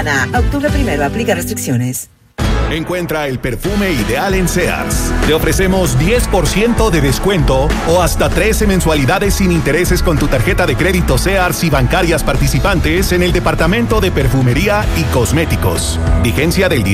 Soriana. Octubre 1, aplica restricciones. Encuentra el perfume ideal en Sears. Te ofrecemos 10% de descuento o hasta 13 mensualidades sin intereses con tu tarjeta de crédito Sears y bancarias participantes en el departamento de perfumería y cosméticos. Vigencia del